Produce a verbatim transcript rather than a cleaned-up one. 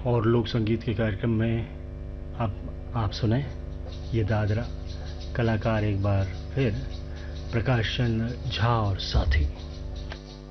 और लोक संगीत के कार्यक्रम में आप आप सुने ये दादरा। कलाकार एक बार फिर प्रकाश चंद्र झा और साथी।